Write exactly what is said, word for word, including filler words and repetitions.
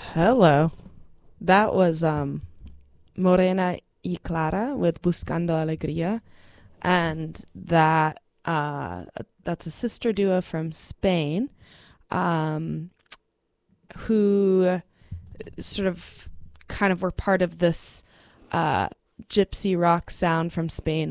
Hello. That was um, Morena y Clara with Buscando Alegría, and that uh, that's a sister duo from Spain, um, who sort of kind of were part of this uh, gypsy rock sound from Spain